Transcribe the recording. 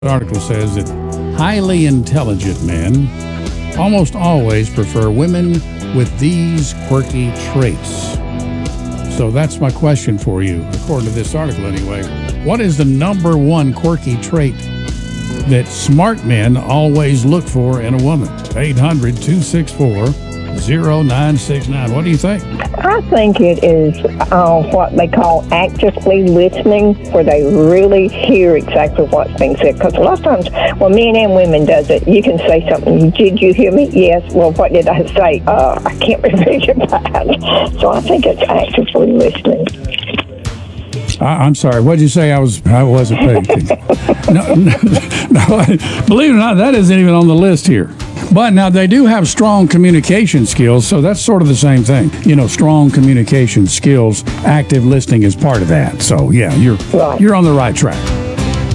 The article says that highly intelligent men almost always prefer women with these quirky traits. So that's my question for you, according to this article anyway. What is the number one quirky trait that smart men always look for in a woman? 800-264-0969. What do you think? I think it is what they call actively listening, where they really hear exactly what's being said. Because a lot of times, when men and women does it, you can say something. Did you hear me? Yes. Well, what did I say? I can't repeat it back. So I think it's actively listening. I'm sorry. What did you say? I wasn't paying attention. No, believe it or not, that isn't even on the list here. But now they do have strong communication skills, so that's sort of the same thing. You know, strong communication skills, active listening is part of that. So yeah, you're on the right track.